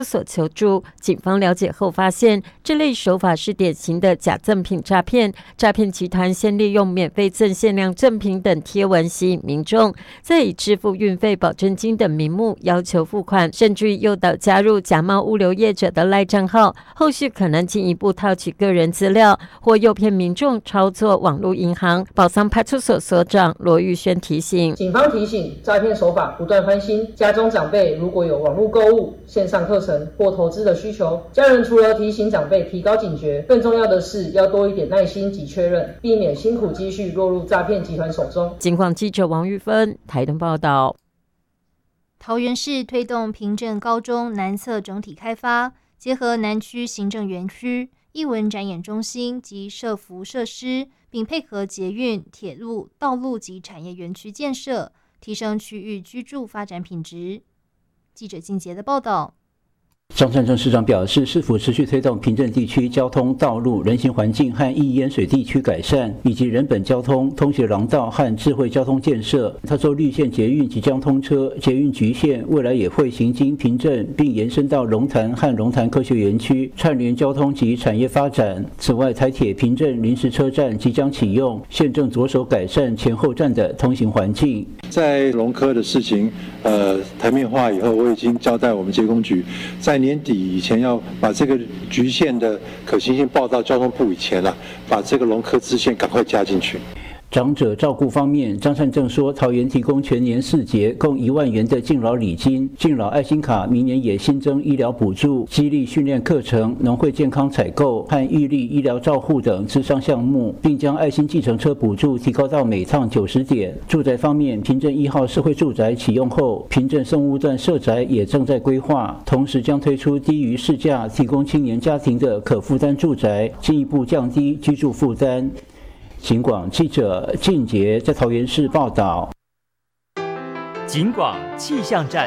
所求助。警方了解后发现，这类手法是典型的假赠品诈骗。诈骗集团先利用免费赠限量赠品等贴文吸引民众，再以支付运费、保证金等名目要求付款，甚至诱导加入假冒物流业者的赖账号，后续可能进一步套取个人资料，或诱骗民众操作网络银行。宝山派出所所长罗玉轩提醒， 警方提醒，诈骗手法不断翻新，家中长辈如果有网络购物、线上课程或投资的需求，家人除了提醒长辈提高警觉，更重要的是要多一点耐心及确认，避免辛苦积蓄落入诈骗集团手中。 警广记者王玉芬台东报道。 桃园市推动平镇高中南侧整体开发，结合南区行政园区、艺文展演中心及社服设施，并配合捷运、铁路、道路及产业园区建设，提升区域居住发展品质。记者靳杰的报道。 张善政市长表示，市府持续推动平镇地区交通、道路、人行环境和易淹水地区改善，以及人本交通、通学廊道和智慧交通建设。他说，绿线捷运即将通车，捷运橘线未来也会行经平镇，并延伸到龙潭和龙潭科学园区，串联交通及产业发展。此外，台铁平镇临时车站即将启用，县政着手改善前后站的通行环境。 在龙科的事情，台面化以后，我已经交代我们捷工局，在年底以前要把这个局限的可行性报到交通部以前把这个龙科支线赶快加进去。 长者照顾方面，张善政说，桃园提供全年4节共1万元的敬老礼金、敬老爱心卡，明年也新增医疗补助、激励训练课程、农会健康采购和预立医疗照护等咨商项目，并将爱心计程车补助提高到每趟90点。住宅方面，平镇1号社会住宅启用后，平镇松屋段社宅也正在规划，同时将推出低于市价提供青年家庭的可负担住宅，进一步降低居住负担。警广记者靳杰在桃园市报道。 警广气象站。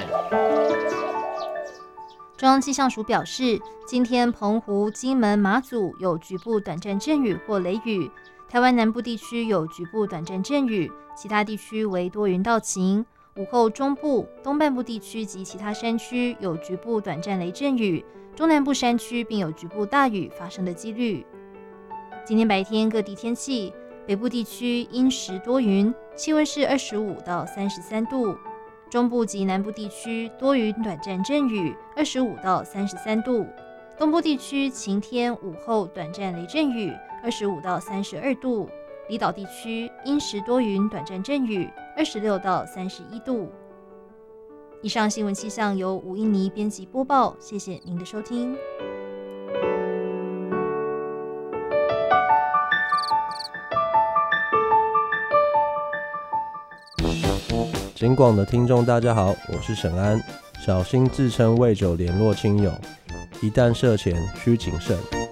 中央气象署表示，今天澎湖、金门、马祖有局部短暂阵雨或雷雨，台湾南部地区有局部短暂阵雨，其他地区为多云到晴。午后中部、东半部地区及其他山区有局部短暂雷阵雨，中南部山区并有局部大雨发生的几率。今天白天各地天气，北部地区阴时多云，气温是25到33度；中部及南部地区多云短暂阵雨，25到33度；东部地区晴天，午后短暂雷阵雨，25到32度；离岛地区阴时多云短暂阵雨，26到31度。以上新闻气象由吴英妮编辑播报，谢谢您的收听。 警广的听众大家好，我是沈安。小心自称喂酒联络亲友，一旦涉嫌需谨慎。